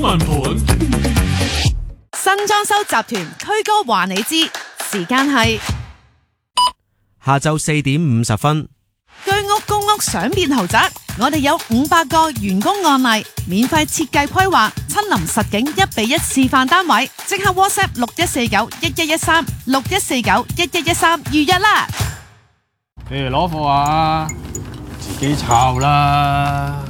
問盤。 新裝修集團區哥話你知，時間係下晝4點50分。 居屋公屋想變豪宅，我哋有500個員工案例，免費設計規劃，親臨實景1:1示範單位，即刻 WhatsApp 61491113 61491113預約啦！ 你哋攞貨啊，自己抄啦。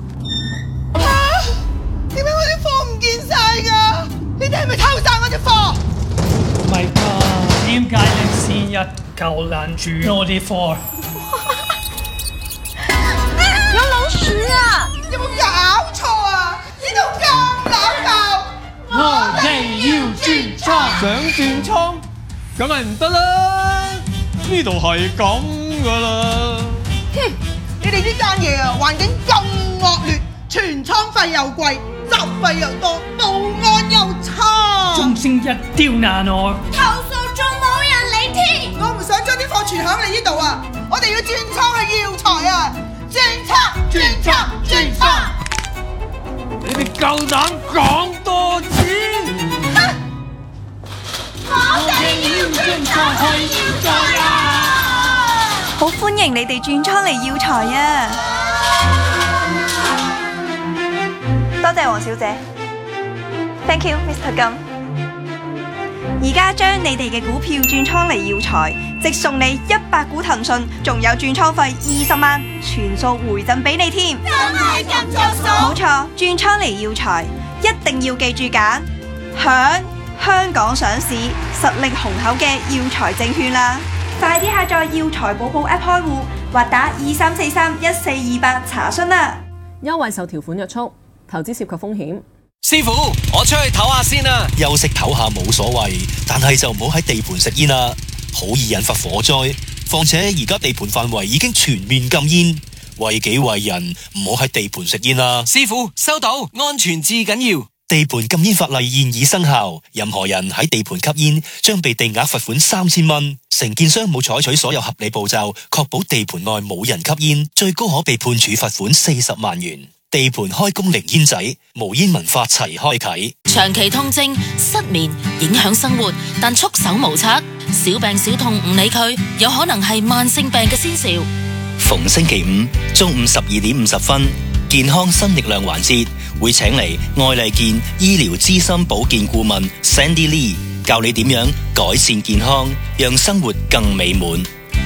點解我啲貨唔見晒㗎？你哋係咪偷晒我隻貨？ 唔係㗎，點解你成日夠攔住我啲貨？ 有老鼠啊！有冇搞錯啊？呢度咁鬧鬧， 我哋要轉倉， 想轉倉，梗係唔得啦！呢度係咁㗎啦。 哼！你哋呢間嘢啊，環境咁惡劣，存倉費又貴，雜費又多，保安又差， 仲成日刁難我。 投訴仲冇人理添。我唔想將啲貨存響你呢度啊！我哋要轉倉去耀才啊！轉倉！ 你哋夠膽講多次？ 我哋要轉倉去耀才啊！ 好歡迎你哋轉倉嚟耀才啊！多謝黃小姐 ，Thank you Mr. 金。而家將你哋嘅股票轉倉嚟耀才，即送你100股騰訊，仲有轉倉費20萬，全數回贈俾你添。 真係咁着數？ 冇錯，轉倉嚟耀才，一定要記住揀響香港上市、實力雄厚嘅耀才證券啦！快啲下載耀才寶寶 App 開戶，或打23431428查詢啦！ 優惠受條款約束，投資涉及風險。 師傅，我出去唞下先啦。休息唞下冇所謂，但係就唔好喺地盤食煙啦，好易引發火災。況且而家地盤範圍已經全面禁煙，為己為人，唔好喺地盤食煙啦。師傅，收到，安全至緊要。地盤禁煙法例現已生效，任何人喺地盤吸煙將被定額罰款3000蚊。承建商冇採取所有合理步驟，確保地盤內冇人吸煙，最高可被判處罰款40萬元。地盤開工零煙仔，無煙文化齊開啟。 長期痛症、失眠影響生活，但束手無策，小病小痛唔理佢，有可能係慢性病嘅先兆。 逢星期五中午12點50分，健康新力量環節會請嚟愛麗健醫療資深保健顧問 Sandy Lee 教你點樣改善健康，讓生活更美滿。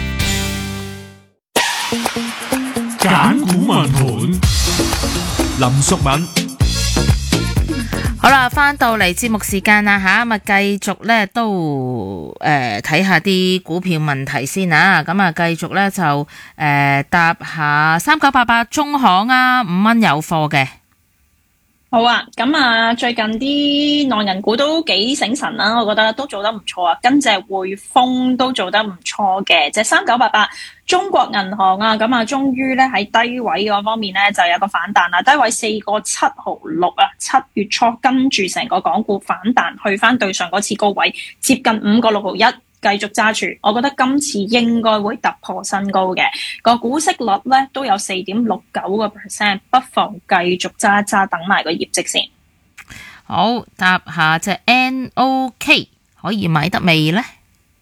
揀股問盤，林淑敏。 好啦，翻到嚟節目時間啦吓，咁啊繼續咧都睇下啲股票問題先啊，咁啊繼續咧就答下3988中行啊，5蚊有貨嘅。 好啊，咁啊，最近啲內銀股都幾醒神啦，我覺得都做得唔錯啊，跟隻匯豐都做得唔錯嘅，隻3988中國銀行啊，咁啊，終於咧喺低位嗰方面咧就有個反彈啦，低位4.76啊，7月初跟住成個港股反彈去翻對上嗰次高位，接近5.61。繼續揸住，我覺得今次應該會突破新高嘅。個股息率咧都有4.69%，不妨繼續揸揸等埋個業績先。 好，答下隻 NOK 可以買得未呢？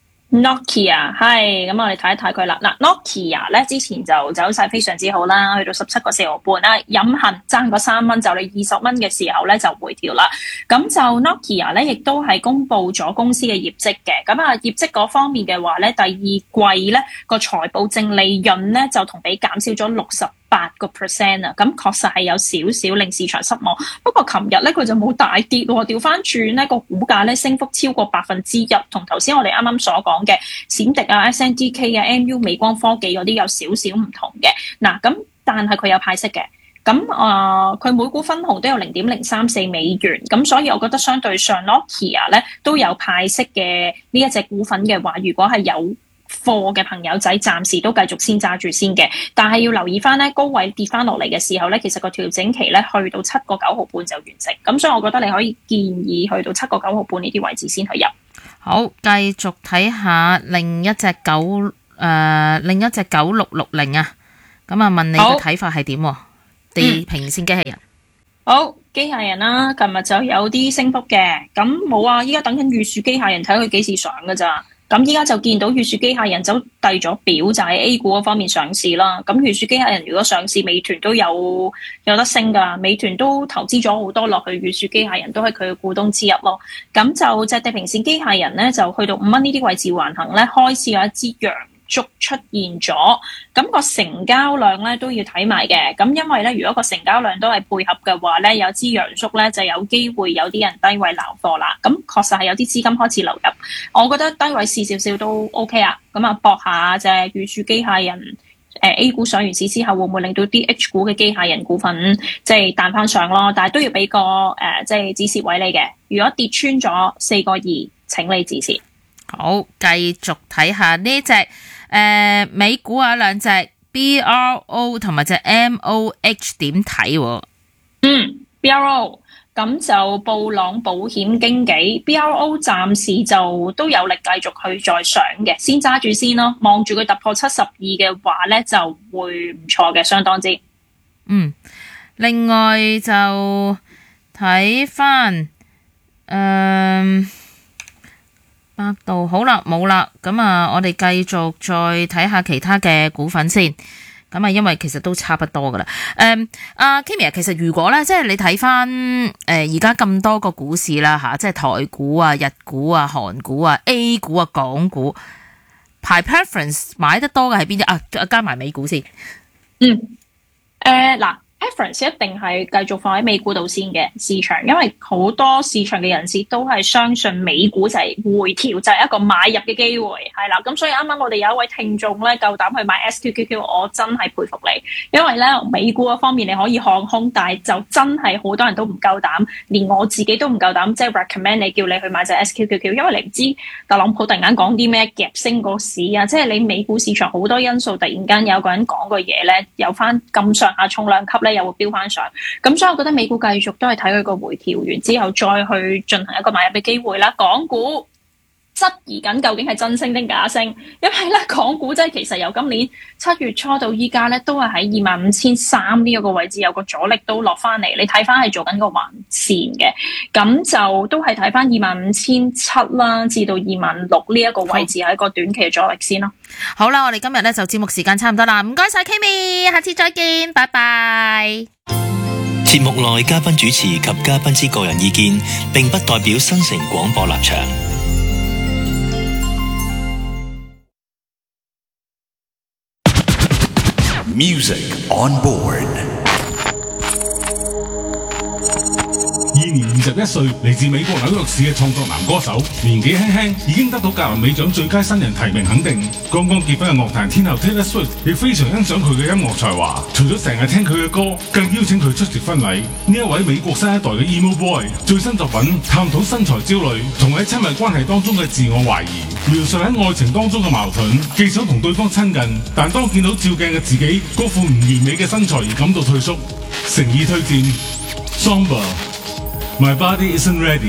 Nokia 係咁，我哋睇一睇佢啦。嗱，Nokia 咧之前就走勢非常之好啦，去到17.4毫半啦，飲恨爭個3蚊，就你20蚊嘅時候咧就回調啦。咁就 Nokia 咧亦都係公布咗公司嘅業績嘅。咁啊，業績嗰方面嘅話咧，第二季咧個財報淨利潤咧就同比減少咗68%啊，咁確實係有少少令市場失望。不過琴日咧佢就冇大跌喎，調翻轉咧個股價咧升幅超過1%，同頭先我哋啱啱所講嘅閃迪啊、SNDK 啊、MU 美光科技嗰啲有少少唔同嘅。嗱，咁但係佢有派息嘅。咁佢每股分紅都有0.034美元，咁所以我覺得相對上 Nokia 咧都有派息嘅呢一隻股份嘅話，如果係有貨嘅朋友仔，暫時都繼續先揸住先嘅。但係要留意翻咧，高位跌翻落嚟嘅時候咧，其實個調整期咧去到7.9毫半就完成。咁所以我覺得你可以建議去到7.9毫半呢啲位置先去入。 好，繼續睇下另一隻9660啊。咁啊，問你嘅睇法係點？地平線機器人。 好， 機械人啦，琴日就有啲升幅嘅，咁冇啊，依家等緊月樹機械人睇佢幾時上㗎咋。咁依家就見到月樹機械人就遞咗表，就喺 A 股嗰方面上市啦。咁月樹機械人如果上市，美團都有得升㗎。美團都投資咗好多落去月樹機械人，都係佢嘅股東之一咯。咁就隻地平線機械人咧，就去到5蚊呢啲位置橫行咧，開始有一支陽燭出現咗。咁個成交量咧都要睇埋嘅。咁因為咧，如果個成交量都係配合嘅話咧，有支陽燭咧就有機會有啲人低位撈貨啦。咁確實係有啲資金開始流入，我覺得低位試少少都 OK 啊。咁啊，搏下隻月柱機械人A 股上完市之後，會唔會令到啲 H 股嘅機械人股份即係彈翻上咯？但係都要俾個即係止蝕位你嘅。如果跌穿咗4個2，請你止蝕。 好，繼續睇下呢隻美股啊，兩隻 BRO 同埋隻 MOH 點睇？ BRO 咁就布朗保險經紀 BRO 暫時就都有力繼續去再上嘅，先揸住先咯，望住佢突破72嘅話咧就會唔錯嘅，相當之。 另外就睇翻百度好啦，冇啦，咁啊，我哋繼續再睇下其他嘅股份先。咁啊，因為其實都差不多噶啦。阿 Kimi 其實如果咧，即係你睇翻而家咁多個股市啦吓，即係台股啊、日股啊、韓股啊、A 股啊、港股，排 preference 買得多嘅係邊啲啊？加埋美股先。 嗱。Preference 一定係繼續放喺美股度先嘅市場，因為好多市場嘅人士都係相信美股就係回調，就係一個買入嘅機會，係啦。咁所以啱啱我哋有一位聽眾咧夠膽去買 SQQQ， 我真係佩服你，因為咧美股嗰方面你可以看空，但係就真係好多人都唔夠膽，連我自己都唔夠膽，即係 recommend 你叫你去買隻 SQQQ， 因為你唔知特朗普突然間講啲咩夾升個市啊，即係你美股市場好多因素，突然間有個人講個嘢咧，有翻咁上下重量級咧。又會飆翻上，咁所以我覺得美股繼續都係睇佢個回調完之後再去進行一個買入嘅機會啦。港股質疑緊究竟係真升定假升，因為咧港股即係其實由今年7月初到依家咧都係喺25,300呢一個位置有個阻力都落翻嚟，你睇翻係做緊個橫線嘅，咁就都係睇翻25,700啦至到26,000呢一個位置係一個短期嘅阻力先咯。 好啦，我哋今日咧就節目時間差唔多啦，唔該晒 Kimi， 下次再見，拜拜。 節目內嘉賓主持及嘉賓之個人意見，並不代表新城廣播立場。 Music on board。現年21歲，嚟自美國紐約市嘅創作男歌手，年紀輕輕已經得到格林美獎最佳新人提名肯定。剛剛結婚嘅樂壇天后 Taylor Swift 亦非常欣賞佢嘅音樂才華，除咗成日聽佢嘅歌，更邀請佢出席婚禮。呢一位美國新一代嘅 Emo Boy 最新作品探討身材焦慮同喺親密關係當中嘅自我懷疑，描述喺愛情當中嘅矛盾，既想同對方親近，但當見到照鏡嘅自己嗰副唔完美嘅身材而感到退縮。誠意推薦 Somber。My body isn't ready.